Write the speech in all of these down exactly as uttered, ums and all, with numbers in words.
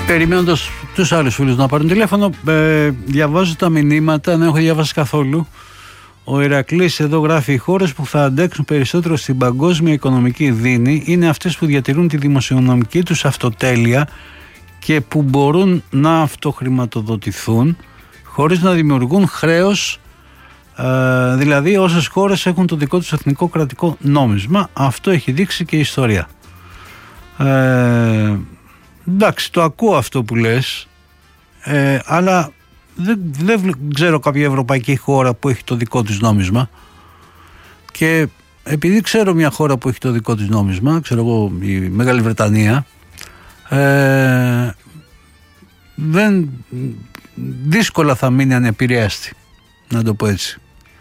Περιμένοντας τους άλλους φίλους να πάρουν τηλέφωνο, ε, διαβάζω τα μηνύματα, δεν έχω διαβάσει καθόλου. Ο Ηρακλής εδώ γράφει: οι χώρες που θα αντέξουν περισσότερο στην παγκόσμια οικονομική δίνη είναι αυτές που διατηρούν τη δημοσιονομική τους αυτοτέλεια και που μπορούν να αυτοχρηματοδοτηθούν χωρίς να δημιουργούν χρέος, ε, δηλαδή όσες χώρες έχουν το δικό τους εθνικό κρατικό νόμισμα. Αυτό έχει δείξει και η ιστορία. Ε, εντάξει, το ακούω αυτό που λες, ε, αλλά δεν, δεν ξέρω κάποια ευρωπαϊκή χώρα που έχει το δικό της νόμισμα, και επειδή ξέρω μια χώρα που έχει το δικό της νόμισμα, ξέρω εγώ η Μεγάλη Βρετανία, ε, δεν, δύσκολα θα μείνει ανεπηρέαστη, να το πω έτσι.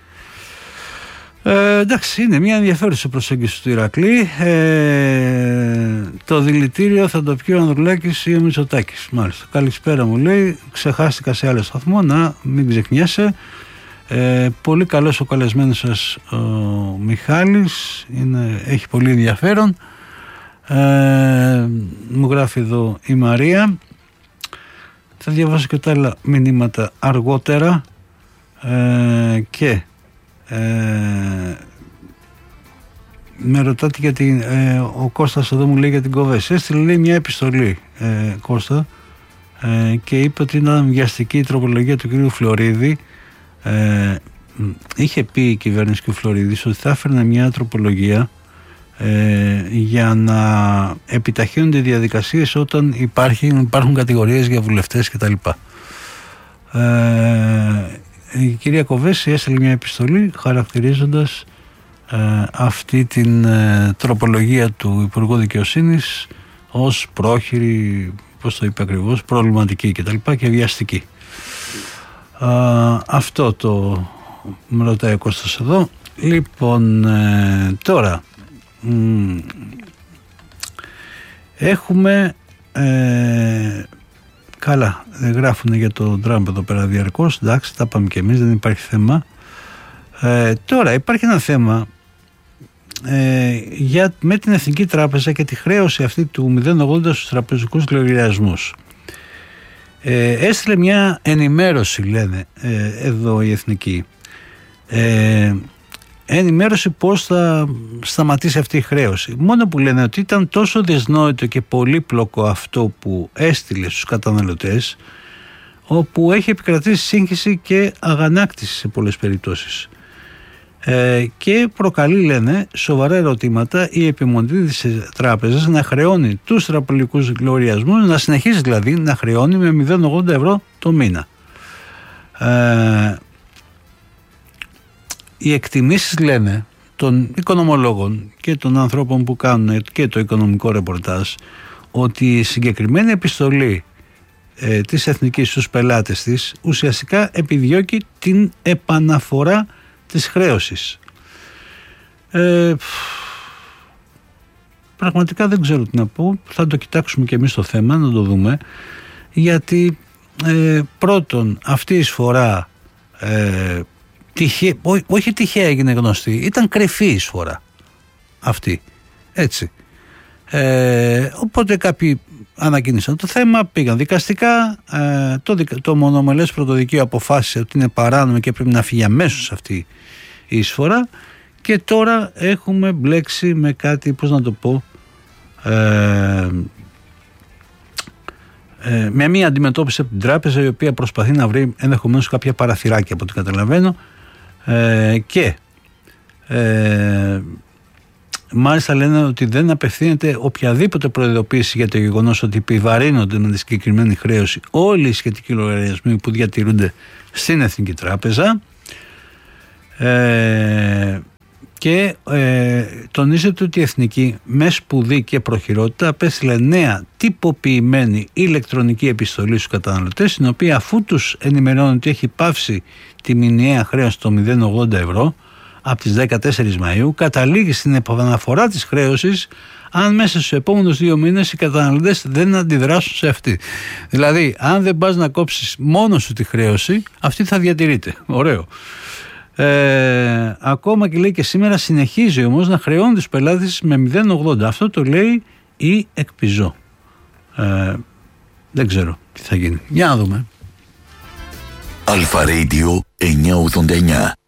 Ε, εντάξει, είναι μια ενδιαφέρουσα προσέγγιση του Ηρακλή. Ε, το δηλητήριο θα το πιει ο Ανδρουλάκης ή ο Μητσοτάκης. Μάλιστα. Καλησπέρα, μου λέει. Ξεχάστηκα σε άλλο σταθμό. Να μην ξεχνιέσαι. Ε, πολύ καλός ο καλεσμένος σας ο Μιχάλης. Είναι, έχει πολύ ενδιαφέρον. Ε, μου γράφει εδώ η Μαρία. Θα διαβάσω και τα άλλα μηνύματα αργότερα. Ε, και Ε, με ρωτάτε γιατί ε, ο Κώστας εδώ μου λέει για την Κοβέση. Έστειλε, λέει, μια επιστολή, ε, Κώστα, ε, και είπε ότι ήταν βιαστική η τροπολογία του κ. Φλωρίδη. Ε, είχε πει η κυβέρνηση κ. Φλωρίδης ότι θα έφερνε μια τροπολογία ε, για να επιταχύνονται οι διαδικασίες όταν υπάρχουν, υπάρχουν κατηγορίες για βουλευτές κτλ. Ε, Η κυρία Κοβέση έστειλε μια επιστολή χαρακτηρίζοντας ε, αυτή την ε, τροπολογία του Υπουργού Δικαιοσύνης ως πρόχειρη, πώς το είπε ακριβώς, προβληματική κτλ. Και, και βιαστική. Ε, αυτό το με ρωτάει ο Κώστας εδώ. Λοιπόν, ε, τώρα μ, έχουμε ε, καλά, δεν γράφουν για το Τραμπ εδώ πέρα διαρκώς. Εντάξει, τα πάμε και εμείς, δεν υπάρχει θέμα. Ε, τώρα υπάρχει ένα θέμα ε, για, με την Εθνική Τράπεζα και τη χρέωση αυτή του μηδέν κόμμα ογδόντα στους τραπεζικούς λογαριασμούς. Ε, έστειλε μια ενημέρωση, λένε ε, εδώ η Εθνική. Ε, ενημέρωση πώς θα σταματήσει αυτή η χρέωση. Μόνο που λένε ότι ήταν τόσο δυσνόητο και πολύπλοκο αυτό που έστειλε στους καταναλωτές, όπου έχει επικρατήσει σύγχυση και αγανάκτηση σε πολλές περιπτώσεις. Ε, και προκαλεί, λένε, σοβαρά ερωτήματα η επιμονή της τράπεζας να χρεώνει τους τραπεζικούς λογαριασμούς, να συνεχίζει δηλαδή να χρεώνει με μηδέν κόμμα ογδόντα ευρώ το μήνα. Ε, Οι εκτιμήσεις, λένε, των οικονομολόγων και των ανθρώπων που κάνουν και το οικονομικό ρεπορτάζ, ότι η συγκεκριμένη επιστολή ε, της Εθνικής στους πελάτες της ουσιαστικά επιδιώκει την επαναφορά της χρέωσης. Ε, πραγματικά δεν ξέρω τι να πω. Θα το κοιτάξουμε και εμείς το θέμα, να το δούμε, γιατί ε, πρώτον αυτή η εισφορά ε, τυχαία, ό, όχι τυχαία έγινε γνωστή, ήταν κρυφή εισφορά αυτή, έτσι. Ε, οπότε κάποιοι ανακοίνησαν το θέμα, πήγαν δικαστικά, ε, το, το μονομελές πρωτοδικείο αποφάσισε ότι είναι παράνομη και πρέπει να φύγει αμέσως αυτή η εισφορά, και τώρα έχουμε μπλέξει με κάτι, πώς να το πω, ε, ε, με μια αντιμετώπιση από την τράπεζα, η οποία προσπαθεί να βρει ενδεχομένως κάποια παραθυράκια, από ό,τι καταλαβαίνω. Ε, και ε, μάλιστα λένε ότι δεν απευθύνεται οποιαδήποτε προειδοποίηση για το γεγονός ότι επιβαρύνονται με τη συγκεκριμένη χρέωση όλοι οι σχετικοί λογαριασμοί που διατηρούνται στην Εθνική Τράπεζα. Ε, και ε, τονίζεται ότι η Εθνική με σπουδή και προχειρότητα απέστειλε νέα τυποποιημένη ηλεκτρονική επιστολή στους καταναλωτές, στην οποία, αφού τους ενημερώνει ότι έχει πάυσει τη μηνιαία χρέωση των μηδέν κόμμα ογδόντα ευρώ από τις δεκατέσσερις Μαΐου, καταλήγει στην επαναφορά της χρέωσης αν μέσα στους επόμενους δύο μήνες οι καταναλωτές δεν αντιδράσουν σε αυτή. Δηλαδή, αν δεν πας να κόψεις μόνος σου τη χρέωση, αυτή θα διατηρείται. Ωραίο. Ε, ακόμα και λέει και σήμερα συνεχίζει όμως να χρεώνει τους πελάτες με μηδέν κόμμα ογδόντα. Αυτό το λέει η Εκπιζό. Ε, Δεν ξέρω τι θα γίνει. Για να δούμε. Αλφα Radio εννιακόσια ογδόντα εννιά.